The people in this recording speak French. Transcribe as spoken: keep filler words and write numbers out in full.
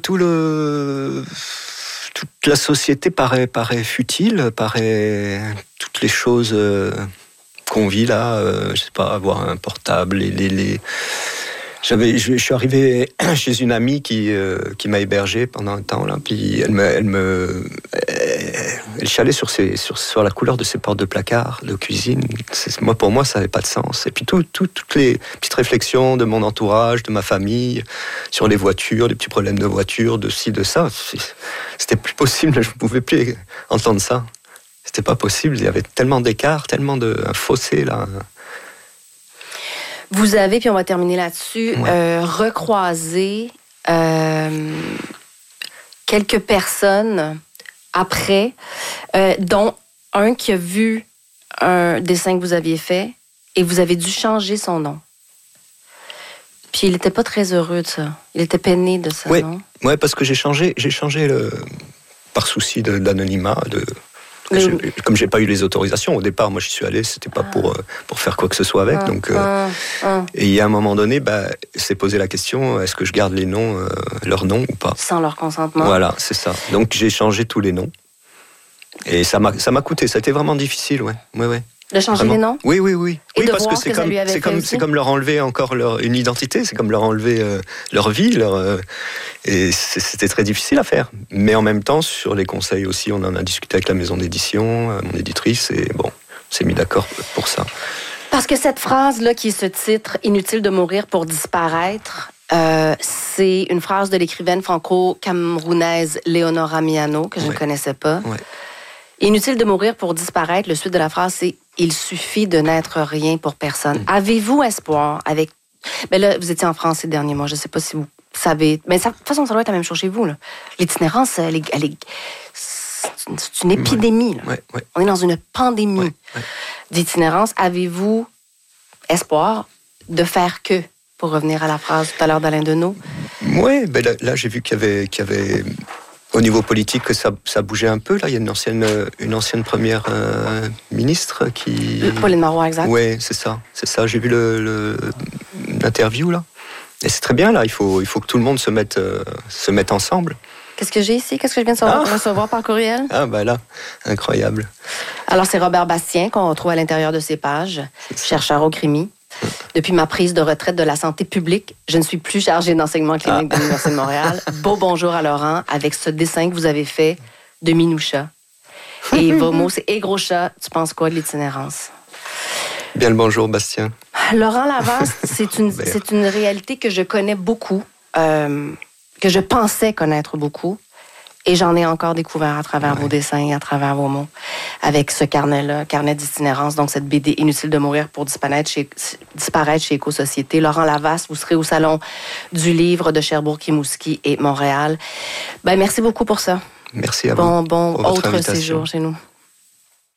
tout le, toute la société paraît, paraît futile, paraît toutes les choses euh, qu'on vit là. Euh, je sais pas, avoir un portable, les, les, les... J'avais, je, je suis arrivé chez une amie qui euh, qui m'a hébergé pendant un temps là, puis elle me, elle me, elle chialait sur ses, sur sur la couleur de ses portes de placard de cuisine. C'est, moi, pour moi, ça n'avait pas de sens. Et puis tout, tout, toutes les petites réflexions de mon entourage, de ma famille, sur les voitures, les petits problèmes de voiture, de ci, de ça. C'était plus possible. Je ne pouvais plus entendre ça. C'était pas possible. Il y avait tellement d'écart, tellement de un fossé là. Vous avez, puis on va terminer là-dessus, Ouais. euh, recroisé euh, quelques personnes après, euh, dont un qui a vu un dessin que vous aviez fait et vous avez dû changer son nom. Puis il n'était pas très heureux de ça. Il était peiné de ça, Ouais. non? Ouais, parce que j'ai changé, j'ai changé le, par souci de, d'anonymat, de... Le... Je, comme j'ai pas eu les autorisations au départ, moi j'y suis allé, c'était pas ah. pour euh, pour faire quoi que ce soit avec. Ah, donc, euh, ah, ah. Et il y a un moment donné, bah, c'est posé la question, est-ce que je garde les noms, euh, leurs noms ou pas? Sans leur consentement. Voilà, c'est ça. Donc j'ai changé tous les noms et ça m'a ça m'a coûté. Ça a été vraiment difficile, ouais, ouais, ouais. De changer Vraiment. les noms? Oui, oui, oui. Et oui, de parce voir que c'est que ça comme lui avait c'est fait comme aussi? c'est comme leur enlever encore leur une identité, c'est comme leur enlever euh, leur vie, leur euh, et c'est, c'était très difficile à faire. Mais en même temps, sur les conseils aussi, on en a discuté avec la maison d'édition, euh, mon éditrice, et bon, on s'est mis d'accord pour ça. Parce que cette phrase-là, qui est ce titre, « Inutile de mourir pour disparaître », euh, c'est une phrase de l'écrivaine franco-camerounaise Léonora Miano, que je Ouais. ne connaissais pas. Ouais. Inutile de mourir pour disparaître, le suite de la phrase, c'est « Il suffit de n'être rien pour personne Mm. ». Avez-vous espoir avec... Ben là, vous étiez en France ces derniers mois, je ne sais pas si vous savez... Mais ça, de toute façon, ça doit être la même chose chez vous, là. L'itinérance, elle est... Elle est... C'est une, c'est une épidémie, là. Ouais, ouais. On est dans une pandémie Ouais, ouais. d'itinérance. Avez-vous espoir de faire que, pour revenir à la phrase tout à l'heure d'Alain Deneau? Oui, ben là, là, j'ai vu qu'il y avait, qu'il y avait au niveau politique que ça, ça bougeait un peu. Là, il y a une ancienne, une ancienne première euh, ministre qui. Pauline Marois, exact. Oui, c'est ça, c'est ça. J'ai vu le, le, l'interview là, et c'est très bien là. Il faut, il faut que tout le monde se mette, euh, se mette ensemble. Qu'est-ce que j'ai ici? Qu'est-ce que je viens de recevoir, Ah. recevoir par courriel? Ah ben là, incroyable. Alors, c'est Robert Bastien qu'on retrouve à l'intérieur de ses pages, chercheur au Crimi. Depuis ma prise de retraite de la santé publique, je ne suis plus chargée d'enseignement clinique Ah. de l'Université de Montréal. Beau bonjour à Laurent avec ce dessin que vous avez fait de Minoucha. Et vos mots, c'est « Et gros chat, tu penses quoi de l'itinérance? » Bien le bonjour, Bastien. Laurent Lavaste, c'est une, c'est une réalité que je connais beaucoup, euh, que je pensais connaître beaucoup. Et j'en ai encore découvert à travers ouais. vos dessins, à travers vos mots, avec ce carnet-là, carnet d'itinérance, donc cette B D Inutile de mourir pour disparaître chez, disparaître chez Éco-Société. Laurent Lavaste, vous serez au Salon du Livre de Sherbrooke-Rimouski et Montréal. Ben, merci beaucoup pour ça. Merci à vous. Bon, bon, pour votre autre invitation. séjour chez nous.